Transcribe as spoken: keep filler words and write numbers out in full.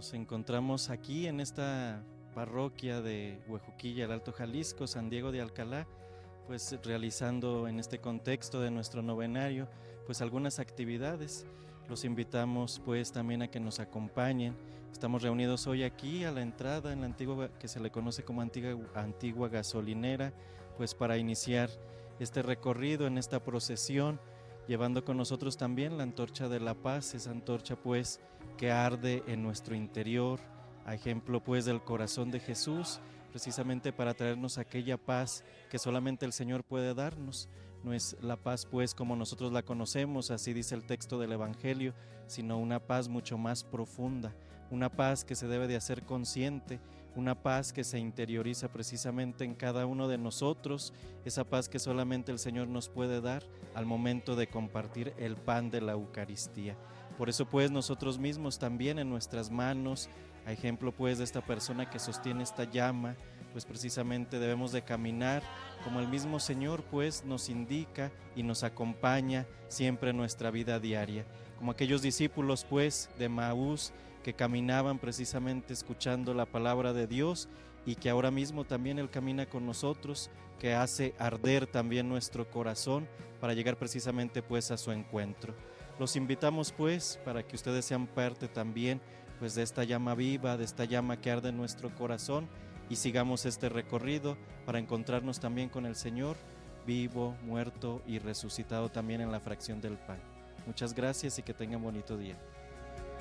Nos encontramos aquí en esta parroquia de Huejuquilla, el Alto Jalisco, San Diego de Alcalá, pues realizando en este contexto de nuestro novenario, pues algunas actividades. Los invitamos pues también a que nos acompañen. Estamos reunidos hoy aquí a la entrada en la antigua, que se le conoce como antigua, antigua gasolinera, pues para iniciar este recorrido en esta procesión, llevando con nosotros también la antorcha de la paz, esa antorcha pues que arde en nuestro interior, a ejemplo pues del corazón de Jesús, precisamente para traernos aquella paz que solamente el Señor puede darnos. No es la paz pues como nosotros la conocemos, así dice el texto del Evangelio, sino una paz mucho más profunda, una paz que se debe de hacer consciente, una paz que se interioriza precisamente en cada uno de nosotros, esa paz que solamente el Señor nos puede dar al momento de compartir el pan de la Eucaristía. Por eso pues nosotros mismos también en nuestras manos, a ejemplo pues de esta persona que sostiene esta llama, pues precisamente debemos de caminar como el mismo Señor pues nos indica y nos acompaña siempre en nuestra vida diaria, como aquellos discípulos pues de Maús que caminaban precisamente escuchando la palabra de Dios y que ahora mismo también Él camina con nosotros, que hace arder también nuestro corazón para llegar precisamente pues a su encuentro. Los invitamos pues para que ustedes sean parte también pues de esta llama viva, de esta llama que arde en nuestro corazón y sigamos este recorrido para encontrarnos también con el Señor vivo, muerto y resucitado también en la fracción del pan. Muchas gracias y que tengan bonito día.